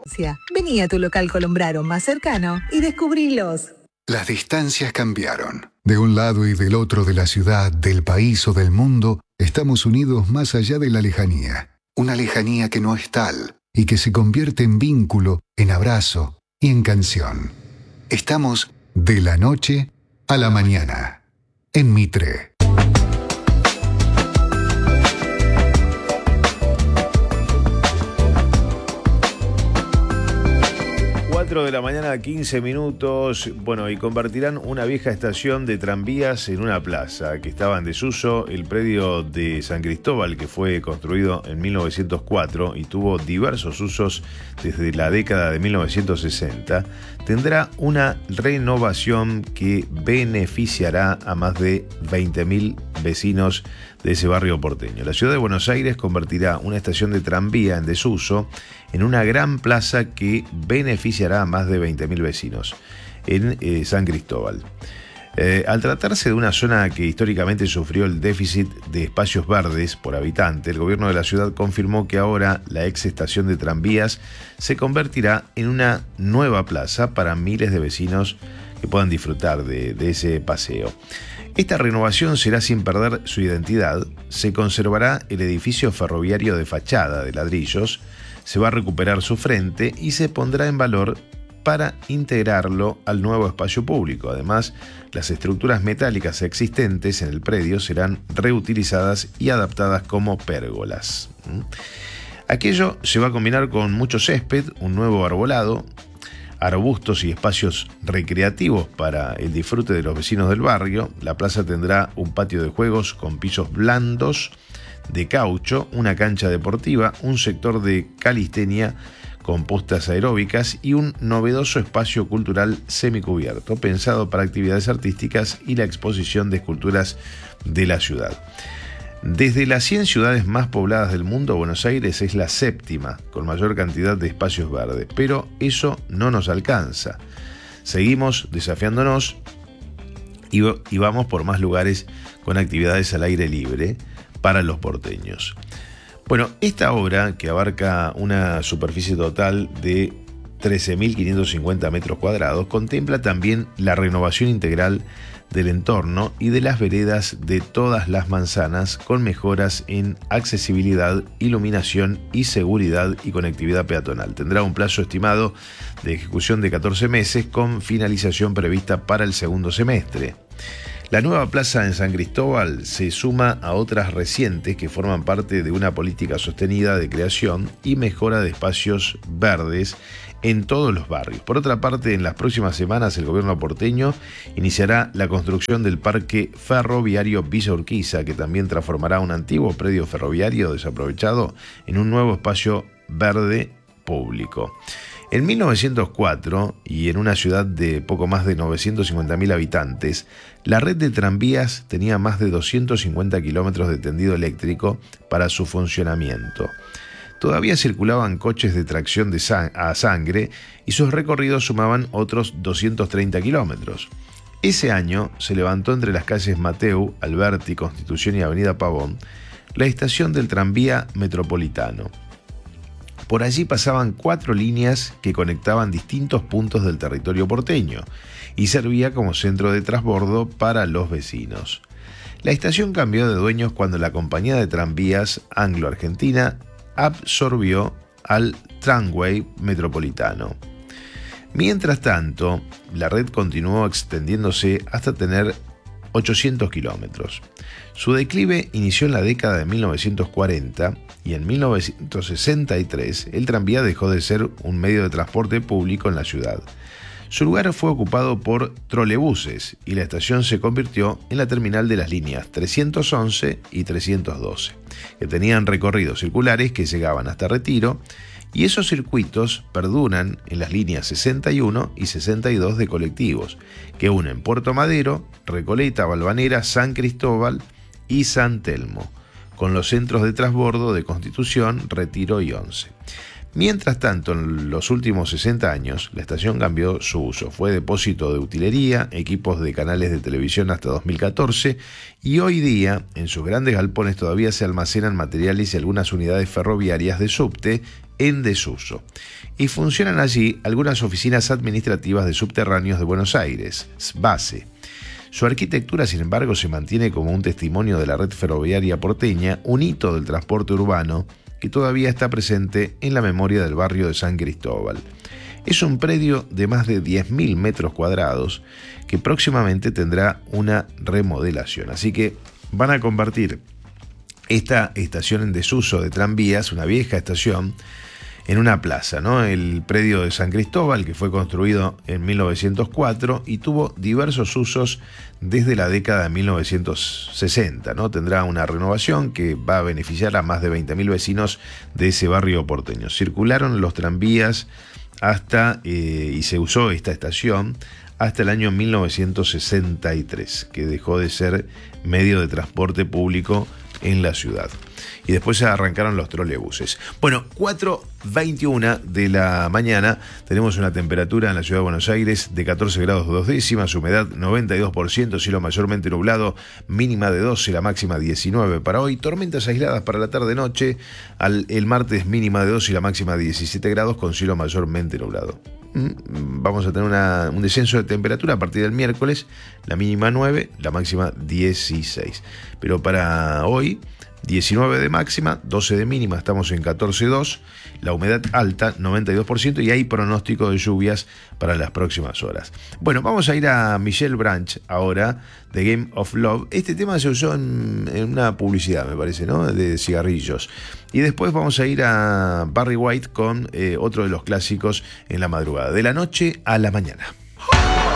Vení a tu local Colombraro más cercano y descubrilos. Las distancias cambiaron. De un lado y del otro de la ciudad, del país o del mundo, estamos unidos más allá de la lejanía. Una lejanía que no es tal y que se convierte en vínculo, en abrazo y en canción. Estamos de la noche a la mañana en Mitre. 4 de la mañana, 15 minutos. Bueno, y convertirán una vieja estación de tranvías en una plaza que estaba en desuso. El predio de San Cristóbal, que fue construido en 1904 y tuvo diversos usos desde la década de 1960, tendrá una renovación que beneficiará a más de 20.000 vecinos de ese barrio porteño. La ciudad de Buenos Aires convertirá una estación de tranvía en desuso en una gran plaza que beneficiará a más de 20.000 vecinos en San Cristóbal. Al tratarse de una zona que históricamente sufrió el déficit de espacios verdes por habitante, el gobierno de la ciudad confirmó que ahora la ex estación de tranvías se convertirá en una nueva plaza para miles de vecinos que puedan disfrutar de ese paseo. Esta renovación será sin perder su identidad. Se conservará el edificio ferroviario de fachada de ladrillos, se va a recuperar su frente y se pondrá en valor para integrarlo al nuevo espacio público. Además, las estructuras metálicas existentes en el predio serán reutilizadas y adaptadas como pérgolas. Aquello se va a combinar con mucho césped, un nuevo arbolado, arbustos y espacios recreativos para el disfrute de los vecinos del barrio. La plaza tendrá un patio de juegos con pisos blandos de caucho, una cancha deportiva, un sector de calistenia con postas aeróbicas y un novedoso espacio cultural semicubierto, pensado para actividades artísticas y la exposición de esculturas de la ciudad. Desde las 100 ciudades más pobladas del mundo, Buenos Aires es la séptima con mayor cantidad de espacios verdes, pero eso no nos alcanza. Seguimos desafiándonos y vamos por más lugares con actividades al aire libre para los porteños. Bueno, esta obra, que abarca una superficie total de 13.550 metros cuadrados, contempla también la renovación integral del entorno y de las veredas de todas las manzanas, con mejoras en accesibilidad, iluminación y seguridad y conectividad peatonal. Tendrá un plazo estimado de ejecución de 14 meses, con finalización prevista para el segundo semestre. La nueva plaza en San Cristóbal se suma a otras recientes que forman parte de una política sostenida de creación y mejora de espacios verdes en todos los barrios. Por otra parte, en las próximas semanas el gobierno porteño iniciará la construcción del parque ferroviario Villa Urquiza, que también transformará un antiguo predio ferroviario desaprovechado en un nuevo espacio verde público. En 1904, y en una ciudad de poco más de 950.000 habitantes, la red de tranvías tenía más de 250 kilómetros de tendido eléctrico para su funcionamiento. Todavía circulaban coches de tracción a sangre y sus recorridos sumaban otros 230 kilómetros. Ese año se levantó entre las calles Mateu, Alberti, Constitución y Avenida Pavón la estación del tranvía metropolitano. Por allí pasaban 4 líneas que conectaban distintos puntos del territorio porteño y servía como centro de transbordo para los vecinos. La estación cambió de dueños cuando la compañía de tranvías Anglo-Argentina absorbió al Tramway Metropolitano. Mientras tanto, la red continuó extendiéndose hasta tener 800 kilómetros. Su declive inició en la década de 1940 y en 1963 el tranvía dejó de ser un medio de transporte público en la ciudad. Su lugar fue ocupado por trolebuses y la estación se convirtió en la terminal de las líneas 311 y 312, que tenían recorridos circulares que llegaban hasta Retiro, y esos circuitos perduran en las líneas 61 y 62 de colectivos, que unen Puerto Madero, Recoleta, Valvanera, San Cristóbal y San Telmo, con los centros de transbordo de Constitución, Retiro y Once. Mientras tanto, en los últimos 60 años, la estación cambió su uso. Fue depósito de utilería, equipos de canales de televisión hasta 2014 y hoy día, en sus grandes galpones todavía se almacenan materiales y algunas unidades ferroviarias de subte en desuso. Y funcionan allí algunas oficinas administrativas de subterráneos de Buenos Aires, SBASE. Su arquitectura, sin embargo, se mantiene como un testimonio de la red ferroviaria porteña, un hito del transporte urbano que todavía está presente en la memoria del barrio de San Cristóbal. Es un predio de más de 10.000 metros cuadrados que próximamente tendrá una remodelación. Así que van a convertir esta estación en desuso de tranvías, una vieja estación, en una plaza, ¿no? El predio de San Cristóbal, que fue construido en 1904 y tuvo diversos usos desde la década de 1960, ¿no? Tendrá una renovación que va a beneficiar a más de 20.000 vecinos de ese barrio porteño. Circularon los tranvías y se usó esta estación hasta el año 1963, que dejó de ser medio de transporte público en la ciudad. Y después se arrancaron los trolebuses. Bueno, 4:21 de la mañana, tenemos una temperatura en la ciudad de Buenos Aires de 14 grados 2 décimas, humedad 92%, cielo mayormente nublado, mínima de 12, la máxima 19 para hoy, tormentas aisladas para la tarde-noche, el martes mínima de 12 y la máxima 17 grados con cielo mayormente nublado. Vamos a tener un descenso de temperatura a partir del miércoles, la mínima 9, la máxima 16. Pero para hoy, 19 de máxima, 12 de mínima, estamos en 14,2, la humedad alta, 92%, y hay pronóstico de lluvias para las próximas horas. Bueno, vamos a ir a Michelle Branch ahora, de Game of Love. Este tema se usó en una publicidad, me parece, ¿no? De cigarrillos. Y después vamos a ir a Barry White con otro de los clásicos en la madrugada, de la noche a la mañana.